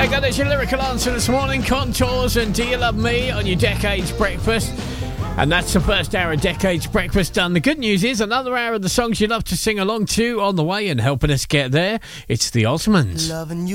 you go, there's your lyrical answer this morning. Contours and Do You Love Me on your Decades Breakfast. And that's the first hour of Decades Breakfast done. The good news is another hour of the songs you love to sing along to on the way, and helping us get there, it's the Osmonds. Loving you